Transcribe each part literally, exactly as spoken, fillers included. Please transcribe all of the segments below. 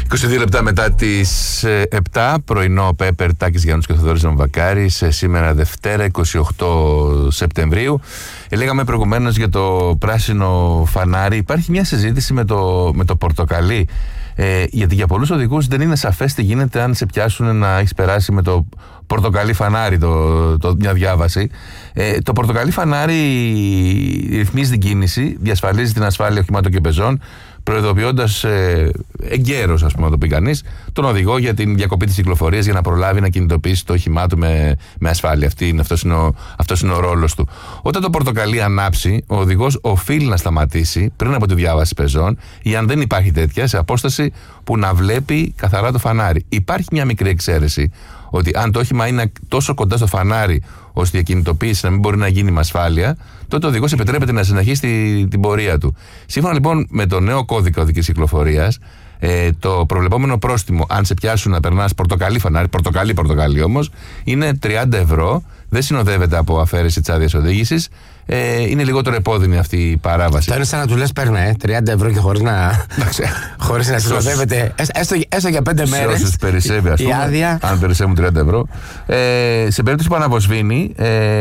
είκοσι δύο λεπτά μετά τις επτά, πρωινό Πέπερ, Τάκης Γιάννους και Θοδωρής Βαμβακάρης. Σήμερα Δευτέρα, εικοστή όγδοη Σεπτεμβρίου. Λέγαμε προηγουμένως για το πράσινο φανάρι. Υπάρχει μια συζήτηση με το, με το πορτοκαλί. Ε, γιατί για πολλούς οδηγούς δεν είναι σαφές τι γίνεται αν σε πιάσουν να έχεις περάσει με το πορτοκαλί φανάρι, το, το, μια διάβαση. Ε, το πορτοκαλί φανάρι ρυθμίζει την κίνηση, διασφαλίζει την ασφάλεια οχημάτων και πεζών, προειδοποιώντας ε, εγκαίρως, ας πούμε, να το πει κανείς, τον οδηγό για την διακοπή της κυκλοφορίας για να προλάβει να κινητοποιήσει το όχημά του με, με ασφάλεια. Αυτή είναι, αυτός, είναι ο, αυτός είναι ο ρόλος του. Όταν το πορτοκαλί ανάψει, ο οδηγός οφείλει να σταματήσει πριν από τη διάβαση πεζών, ή αν δεν υπάρχει τέτοια, σε απόσταση που να βλέπει καθαρά το φανάρι. Υπάρχει μια μικρή εξαίρεση, ότι αν το όχημα είναι τόσο κοντά στο φανάρι ώστε η κινητοποίηση να μην μπορεί να γίνει με ασφάλεια, τότε ο οδηγός επιτρέπεται να συνεχίσει την, την πορεία του. Σύμφωνα λοιπόν με το νέο κώδικα οδικής κυκλοφορίας, ε, το προβλεπόμενο πρόστιμο, αν σε πιάσουν να περνάς πορτοκαλί φανάρι, πορτοκαλί πορτοκαλί όμως, είναι τριάντα ευρώ. Δεν συνοδεύεται από αφαίρεση της άδειας οδήγησης. Ε, είναι λιγότερο επώδυνη αυτή η παράβαση. Το είναι σαν να του λες παίρνε ε, τριάντα ευρώ και χωρίς να, χωρίς να συνοδεύεται έστω, έστω για πέντε μέρες. Σε όσους περισσεύει, ας πούμε, άδεια. Αν περισσεύουν τριάντα ευρώ. Ε, σε περίπτωση που αναβοσβήνει,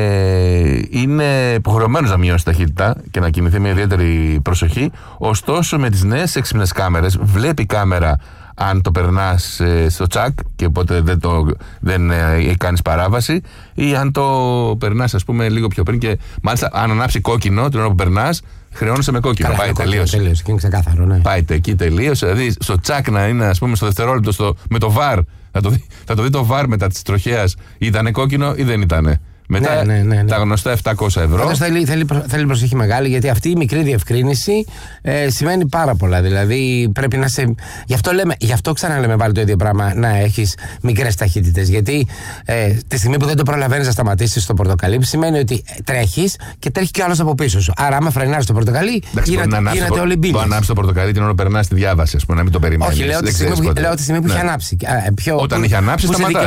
ε, είναι υποχρεωμένος να μειώσει ταχύτητα και να κινηθεί με ιδιαίτερη προσοχή. Ωστόσο, με τις νέες έξυπνες κάμερες, βλέπει η κάμερα αν το περνάς ε, στο τσακ και οπότε δεν, το, δεν ε, κάνεις παράβαση, ή αν το περνάς, ας πούμε, λίγο πιο πριν, και μάλιστα αν ανάψει κόκκινο την ώρα που περνάς, χρεώνεσαι με κόκκινο. Καλά, πάει τελείως. Τελείως, και είναι ξεκάθαρο, ναι. Πάει εκεί τελείως. Δηλαδή στο τσακ να είναι, ας πούμε, στο δευτερόλεπτο στο, με το βαρ. Θα το, δει, θα το δει το βαρ μετά της τροχέας. Ήταν κόκκινο ή δεν ήτανε. Μετά ναι, ναι, ναι, ναι. τα γνωστά επτακόσια ευρώ. Πάντως θέλει, θέλει, θέλει προσοχή μεγάλη, γιατί αυτή η μικρή διευκρίνηση ε, σημαίνει πάρα πολλά. Δηλαδή πρέπει να σε. Γι' αυτό, λέμε, γι' αυτό ξαναλέμε πάλι το ίδιο πράγμα, να έχεις μικρές ταχύτητες. Γιατί ε, τη στιγμή που δεν το προλαβαίνεις να σταματήσεις στο πορτοκαλί, σημαίνει ότι τρέχεις και τρέχει κι άλλος από πίσω σου. Άρα, άμα φρενάρεις το πορτοκαλί, γίνεται όλη μπίλη. Το ανάψει το πορτοκαλί την ώρα που περνάς τη διάβαση, ας πούμε, να μην το περιμένεις. Όχι, λέω τη στιγμή που έχει ανάψει. Όταν έχει ανάψει,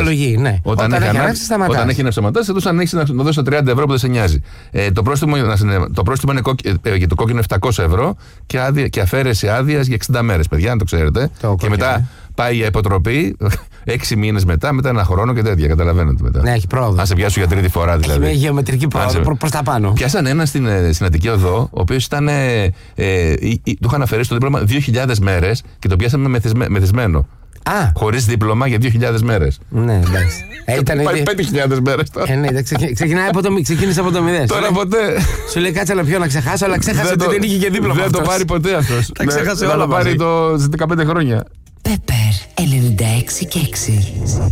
σταματάς. Όταν έχει να σταματάς, θα να δώσει τα τριάντα ευρώ που δεν σε νοιάζει. Ε, το, πρόστιμο, το πρόστιμο είναι κόκκι, ε, για το κόκκινο επτακόσια ευρώ και, άδεια, και αφαίρεση άδεια για εξήντα μέρες, παιδιά, αν το ξέρετε. Το και μετά ναι. πάει για υποτροπή έξι μήνες μετά, μετά ένα χρόνο και τέτοια. Καταλαβαίνετε μετά. Ναι, έχει πρόοδο. Αν σε πιάσουν για τρίτη φορά δηλαδή. Έχει γεωμετρική πρόοδο προ, προς τα πάνω. Πιάσαν ένα στην, στην Αττική Οδό, ο οποίος ήταν. Ε, ε, του είχαν αφαιρέσει το δίπλωμα δύο χιλιάδες μέρες και το πιάσαμε μεθυσμε, μεθυσμένο. Α. Χωρίς δίπλωμα για δύο χιλιάδες μέρες. Ναι, εντάξει. Πάει πέντε χιλιάδες μέρες τώρα. Ε, ναι, ξεκινάει από το, ξεκίνησε από το μηδέν. Τώρα ποτέ. Σου λέει κάτσε να πιω να ξεχάσω, αλλά ξέχασε ότι δεν είχε και δίπλωμα. Δεν το πάρει ποτέ αυτός. Τα ξέχασε όλα. Θα το πάρει το δεκαπέντε χρόνια. Πέπερ ενενήντα έξι και έξι.